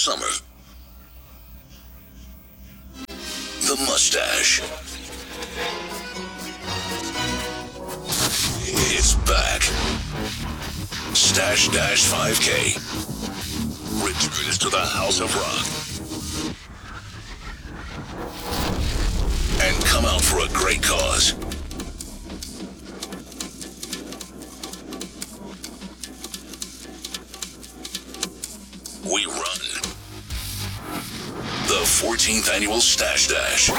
summer. The mustache. It's back. Stash Dash 5K returns to the House of Rock. And come out for a great cause. We run the 14th annual Stash Dash.